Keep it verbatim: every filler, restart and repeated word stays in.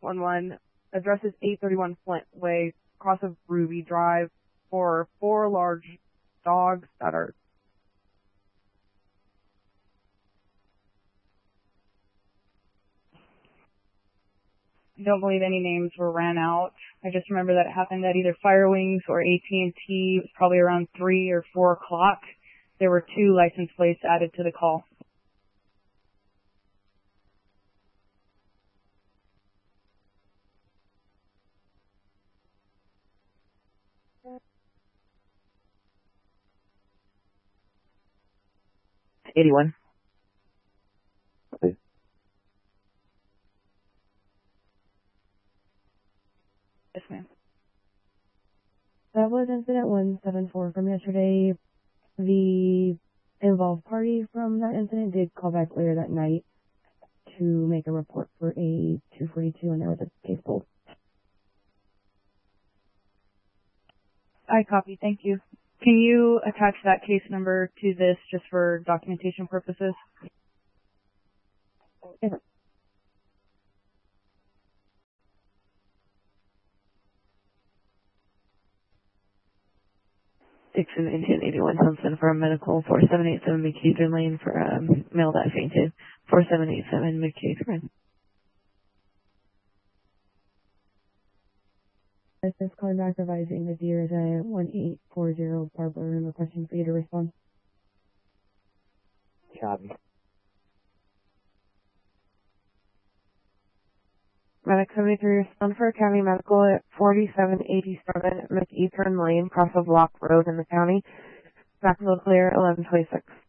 one one. Address is eight thirty-one Flint Way, across of Ruby Drive, for four large dogs that are I don't believe any names were ran out. I just remember that it happened at either Firewings or A T and T. It was probably around three or four o'clock. There were two license plates added to the call. eighty-one. Okay. Yes, ma'am. That was incident one seven four from yesterday. The involved party from that incident did call back later that night to make a report for a two forty-two, and there was a case pulled. I copy. Thank you. Can you attach that case number to this just for documentation purposes? Yes. Dixon, Indian eighty-one, Thompson for a medical, four seven eight seven McKeither Lane for a um, male that fainted, four seven eight seven McKeither. This is calling back revising the deer is a one eight four zero Barbara and requesting for you to respond. Copy. Medic seventy-three, respond for County Medical at forty-seven eighty-seven McEachern Lane, cross of Lock Road in the county. Jacksonville clear, eleven twenty-six.